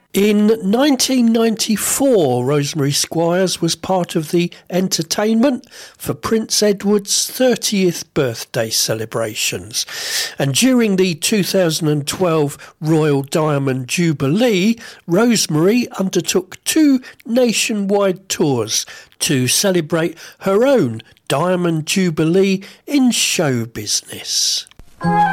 In 1994, Rosemary Squires was part of the entertainment for Prince Edward's 30th birthday celebrations. And during the 2012 Royal Diamond Jubilee, Rosemary undertook 2 nationwide tours to celebrate her own Diamond Jubilee in show business.